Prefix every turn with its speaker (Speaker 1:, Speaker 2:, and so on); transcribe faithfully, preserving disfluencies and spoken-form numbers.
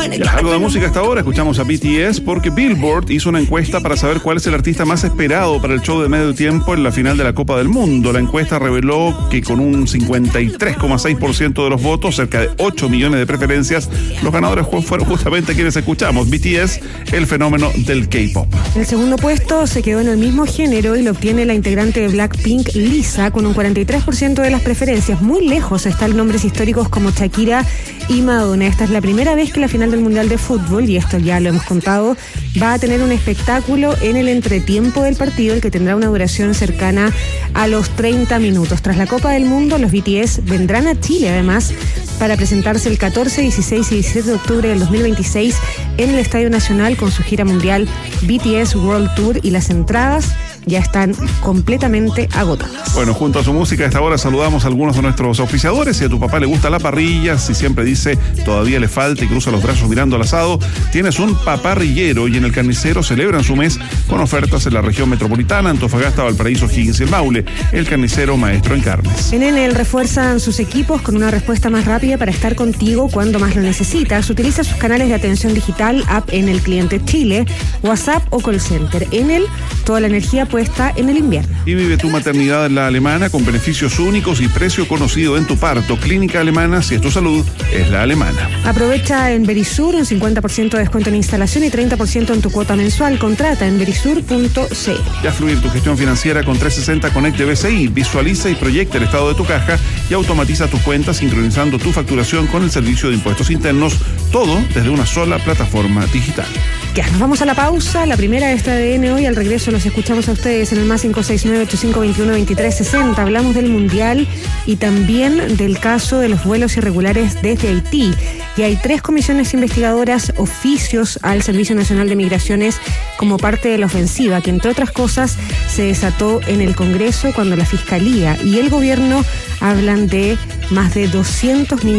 Speaker 1: Ya, algo de música hasta ahora, escuchamos a B T S porque Billboard hizo una encuesta para saber cuál es el artista más esperado para el show de medio tiempo en la final de la Copa del Mundo. La encuesta reveló que con un cincuenta y tres coma seis por ciento de los votos, cerca de ocho millones de preferencias, los ganadores fueron justamente quienes escuchamos, B T S, el fenómeno del K-pop.
Speaker 2: El segundo puesto se quedó en el mismo género y lo obtiene la integrante de Blackpink, Lisa, con un cuarenta y tres por ciento de las preferencias. Muy lejos están nombres históricos como Shakira y Madonna. Esta es la primera vez que la final del Mundial de Fútbol, y esto ya lo hemos contado, va a tener un espectáculo en el entretiempo del partido, el que tendrá una duración cercana a los treinta minutos. Tras la Copa del Mundo, los B T S vendrán a Chile, además, para presentarse el catorce, dieciséis y diecisiete de octubre del dos mil veintiséis en el Estadio Nacional con su gira mundial B T S World Tour, y las entradas ya están completamente agotadas.
Speaker 1: Bueno, junto a su música, a esta hora saludamos a algunos de nuestros auspiciadores. Si a tu papá le gusta la parrilla, si siempre dice todavía le falta y cruza los brazos mirando al asado, tienes un paparrillero, y en el Carnicero celebran su mes con ofertas en la región metropolitana, Antofagasta, Valparaíso, Higgins y el Maule. El Carnicero, maestro en carnes.
Speaker 2: En Enel refuerzan sus equipos con una respuesta más rápida para estar contigo cuando más lo necesitas. Utiliza sus canales de atención digital, app Enel Cliente Chile, WhatsApp o call center. Enel, toda la energía puesta en el invierno.
Speaker 1: Y vive tu maternidad en la Alemana con beneficios únicos y precio conocido en tu parto. Clínica Alemana, si es tu salud, es la alemana.
Speaker 2: Aprovecha en Verisur un cincuenta por ciento de descuento en instalación y treinta por ciento en tu cuota mensual. Contrata en verisur punto c l.
Speaker 1: Ya fluir tu gestión financiera con trescientos sesenta Connect de B C I. Visualiza y proyecta el estado de tu caja y automatiza tus cuentas, sincronizando tu facturación con el servicio de impuestos internos. Todo desde una sola plataforma digital.
Speaker 2: Ya, nos vamos a la pausa. La primera de esta A D N hoy. Al regreso los escuchamos a ustedes en el más cinco seis nueve ocho cinco dos uno dos tres seis cero. Hablamos del Mundial y también del caso de los vuelos irregulares desde Haití. Y hay tres comisiones investigadoras, oficios al Servicio Nacional de Migraciones como parte de la ofensiva, que entre otras cosas se desató en el Congreso cuando la Fiscalía y el Gobierno hablan de más de doscientos millones